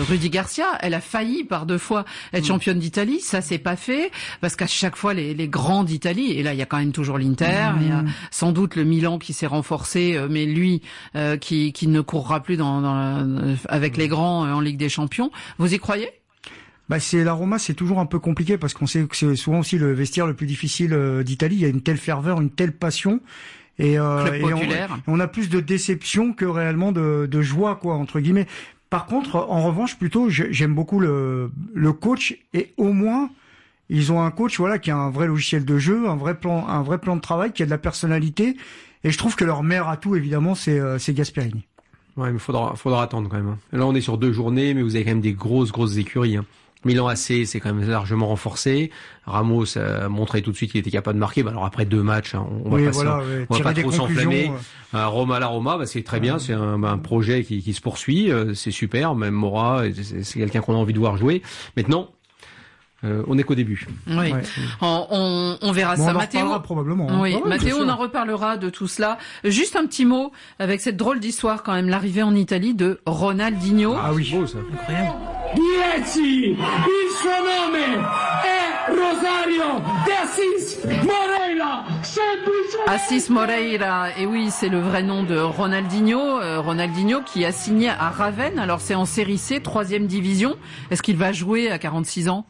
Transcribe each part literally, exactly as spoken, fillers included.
Rudy Garcia. Elle a failli par deux fois être championne d'Italie. Ça, c'est pas fait parce qu'à chaque fois, les, les grands d'Italie, et là, il y a quand même toujours l'Inter, mmh. il y a sans doute le Milan qui s'est renforcé, mais lui, euh, qui, qui ne courra plus dans, dans la, avec les grands en Ligue des Champions. Vous y croyez? Bah c'est la Roma, c'est toujours un peu compliqué parce qu'on sait que c'est souvent aussi le vestiaire le plus difficile euh, d'Italie. Il y a une telle ferveur, une telle passion. Et, euh, et on, on a plus de déception que réellement de, de joie, quoi, entre guillemets. Par contre, en revanche, plutôt, j'aime beaucoup le, le coach, et au moins, ils ont un coach, voilà, qui a un vrai logiciel de jeu, un vrai plan, un vrai plan de travail, qui a de la personnalité. Et je trouve que leur meilleur atout, évidemment, c'est, c'est Gasperini. Ouais, mais faudra, faudra attendre quand même. Là, on est sur deux journées, mais vous avez quand même des grosses, grosses écuries, hein. Milan A C, c'est quand même largement renforcé. Ramos a montré tout de suite qu'il était capable de marquer. Bah alors après deux matchs, hein, on va oui, pas, voilà, ouais. on va pas trop s'enflammer. Euh... Euh, Roma la Roma, bah c'est très bien. C'est un, un projet qui, qui se poursuit. Euh, c'est super. Même Mora, c'est, c'est quelqu'un qu'on a envie de voir jouer. Maintenant, Euh, on n'est qu'au début. Oui, ouais. on, on, on verra bon, ça. On en Mathéo, probablement. Hein. Oui, ah ouais, Mathéo, on en reparlera de tout cela. Juste un petit mot avec cette drôle d'histoire quand même, l'arrivée en Italie de Ronaldinho. Ah oui, beau ça. Incroyable. Dieci, il suo nome è Rosario de Assis Moreira. Assis Moreira, et oui, c'est le vrai nom de Ronaldinho. Euh, Ronaldinho qui a signé à Ravenne. Alors c'est en série C, troisième division. Est-ce qu'il va jouer à quarante-six ans?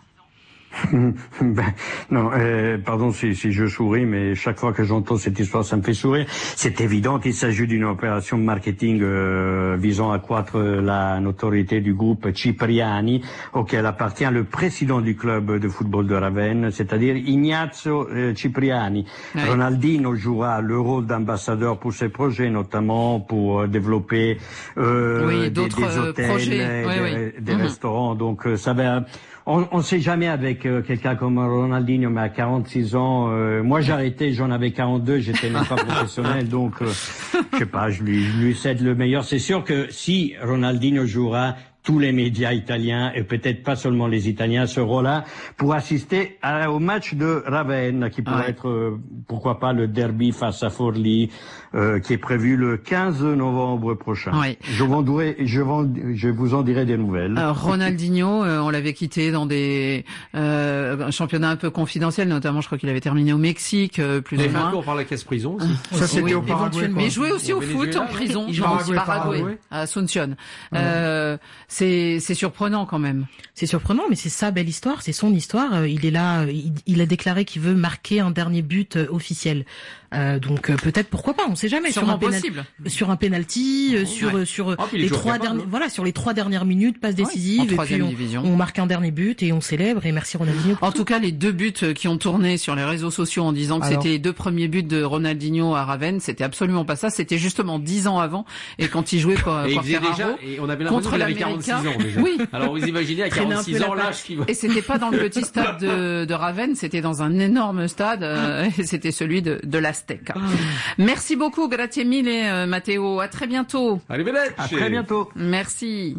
Ben, non, euh, pardon si, si je souris, mais chaque fois que j'entends cette histoire, ça me fait sourire. C'est évident qu'il s'agit d'une opération marketing euh, visant à accroître la notoriété du groupe Cipriani, auquel appartient le président du club de football de Ravenne, c'est-à-dire Ignazio euh, Cipriani. Oui. Ronaldinho jouera le rôle d'ambassadeur pour ses projets, notamment pour euh, développer euh, oui, des, d'autres des hôtels, projets. des, oui, des, oui. des mmh. restaurants. Donc euh, ça va... On ne sait jamais avec euh, quelqu'un comme Ronaldinho, mais à quarante-six ans, euh, moi j'ai arrêté, j'en avais quarante-deux, j'étais même pas professionnel, donc euh, je sais pas, je lui, je lui cède le meilleur. C'est sûr que si Ronaldinho jouera, tous les médias italiens, et peut-être pas seulement les Italiens, seront là pour assister à, au match de Ravenne, qui pourrait ouais. être, euh, pourquoi pas, le derby face à Forlì, euh, qui est prévu le quinze novembre prochain. Ouais. Je, vous en dirai, je, vous, je vous en dirai des nouvelles. Alors, Ronaldinho, euh, on l'avait quitté dans des euh, championnats un peu confidentiels, notamment je crois qu'il avait terminé au Mexique, euh, plus ou moins. On parle de la caisse prison aussi. Ça c'était oui, au Paraguay. Mais il jouait aussi au foot en prison. Il non, Paraguay, au Paraguay, Paraguay, à Asunción. Ouais. Euh, c'est, c'est surprenant quand même. C'est surprenant, mais c'est sa belle histoire, c'est son histoire. Il est là, il, il a déclaré qu'il veut marquer un dernier but officiel. Euh, donc euh, peut-être pourquoi pas, on sait jamais. Sûrement sur un pénal, possible. Sur un penalty, euh, sur ouais. sur oh, les trois dernières, hein. voilà, sur les trois dernières minutes, passe décisive, ouais, et puis on, on marque un dernier but et on célèbre et merci Ronaldinho. En tout cas, les deux buts qui ont tourné sur les réseaux sociaux en disant que Alors. c'était les deux premiers buts de Ronaldinho à Ravenne, c'était absolument pas ça. C'était justement dix ans avant et quand il jouait pour, et pour il déjà, et on avait l'impression qu'il avait quarante-six ans déjà. Oui. Alors vous imaginez à quarante-six ans l'âge qui va. Et c'était pas dans le petit stade de, de Ravenne, c'était dans un énorme stade. Euh, et c'était celui de, de l'Azteca. Ah. Merci beaucoup, grazie mille, euh, Matteo. À très bientôt. Arrivederci. À très bientôt. Merci.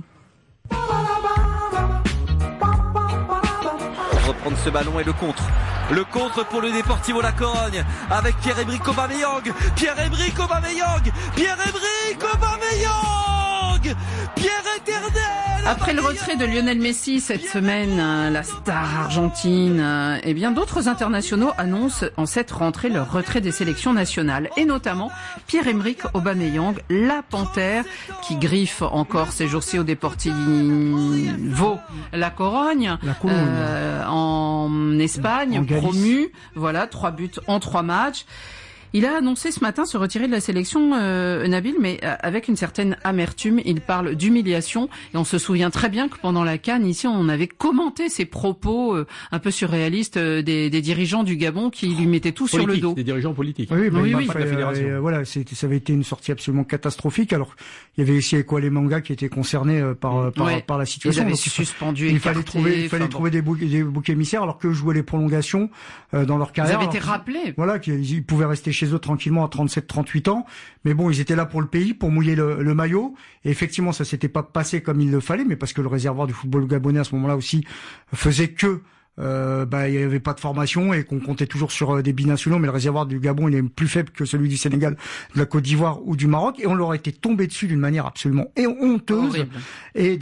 Reprendre ce ballon et le contre. Le contre pour le Deportivo La Corogne avec Pierre-Emerick Aubameyang. Pierre-Emerick Aubameyang. Pierre-Emerick Aubameyang. Pierre éternel. Après le retrait de Lionel Messi cette semaine, la star argentine, et bien d'autres internationaux annoncent en cette rentrée leur retrait des sélections nationales, et notamment Pierre-Emerick Aubameyang, la panthère qui griffe encore ces jours-ci au Deportivo La Corogne, la Cologne. Euh, en Espagne, en promu, voilà, trois buts en trois matchs. Il a annoncé ce matin se retirer de la sélection, euh, Nabil, mais avec une certaine amertume. Il parle d'humiliation et on se souvient très bien que pendant la CAN, ici, on avait commenté ces propos euh, un peu surréalistes euh, des, des dirigeants du Gabon qui lui mettaient tout Politique, sur le dos. Des dirigeants politiques. Oui, bah, oui, bah, oui. Pas de la fédération. Euh, voilà, c'est, ça avait été une sortie absolument catastrophique. Alors, il y avait aussi Ekwa Manga qui était concerné euh, par, par, ouais. par la situation. Ils avaient Donc, suspendu, il écarté, fallait trouver, il fallait bon. trouver des boucs, des boucs émissaires alors que jouaient les prolongations euh, dans leur carrière. Ils avaient été alors, rappelés. Voilà, qu'ils ils pouvaient rester chez eux tranquillement à trente-sept, trente-huit ans. Mais bon, ils étaient là pour le pays, pour mouiller le, le maillot. Et effectivement, ça s'était pas passé comme il le fallait, mais parce que le réservoir du football gabonais à ce moment-là aussi faisait que euh, bah, il y avait pas de formation et qu'on comptait toujours sur euh, des binationaux. Mais le réservoir du Gabon, il est plus faible que celui du Sénégal, de la Côte d'Ivoire ou du Maroc. Et on leur était tombé dessus d'une manière absolument honteuse. Horrible. Et